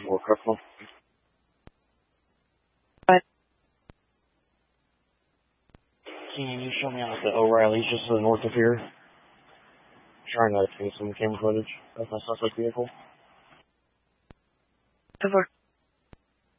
Or Creflo. What? Can you show me out the O'Reilly's just to the north of here? Trying to obtain some camera footage of my suspect vehicle. The